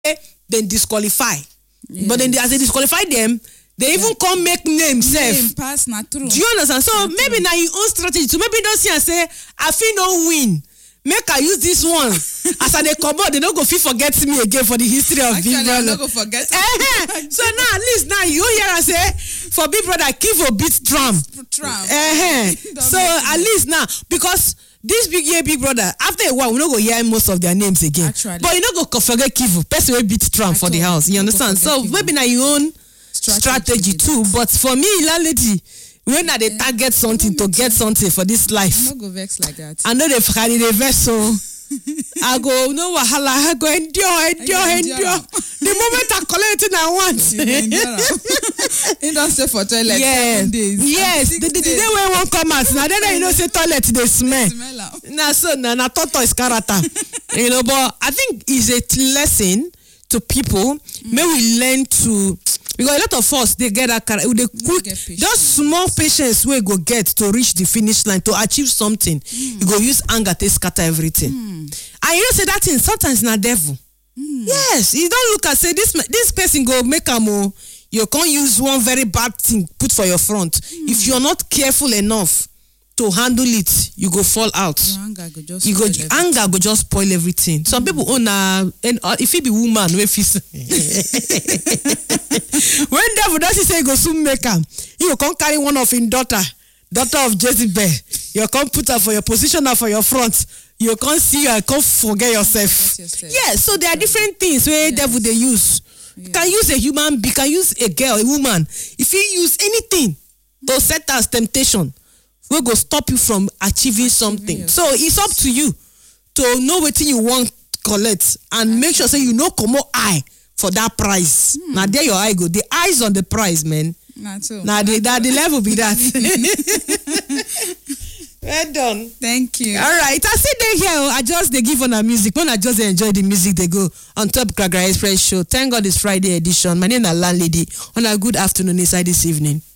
then disqualify. Yes. But then as they disqualify them, they even come make name safe. Pass na true. Do you understand? So maybe now your own strategy. So maybe don't see and say, I feel no win. Make I use this one. As I come out, they don't go forget me again for the history of Big Brother. Don't go forget. So now at least now you hear and say for Big Brother, Kivo beat Trump. So at least now because this Big Brother, after a while, we don't go hear most of their names again. Actually. But you don't go forget Kivo. Person will beat Trump for the house. You understand? So maybe now your own strategy too. But for me, lady, when I they target something to get something for this life, I'm not go vex like that. I know they carry the vessel. I go no wahala. I go endure. The moment I collect it, I want. You don't stay for toilet 7 days. Yes. The day when one come out, now then you know say toilet they smell. Now so na toto is character. You know, but I think it's a lesson to people. May we learn to. Because a lot of us they get that they quick just small patience we go get to reach the finish line to achieve something. You go use anger to scatter everything. And you know say that thing sometimes na devil. Yes, you don't look and say this person go make a more. You can't use one very bad thing put for your front. If you're not careful enough to handle it, you go fall out. Anger go just spoil everything. Some people own if it be woman when when devil does say go soon make him, you can't carry one of his daughter of Jezebel. You can't put her for your position or for your front. You can't see her, can't forget yourself. Yes, so there are different things where devil they use. You can use a human being, can use a girl, a woman. If you use anything to set as temptation, we go stop you from achieving something. So it's up to you to know what you want collect and make sure say you know come eye for that prize. Now there your eye go. The eyes on the prize, man. Now the level be that. Well done. Thank you. All right. I see they here. I just they give on our music. When I just enjoy the music, they go on top Gragra Express show. Thank God it's Friday edition. My name is Landlady. On a good afternoon inside this evening.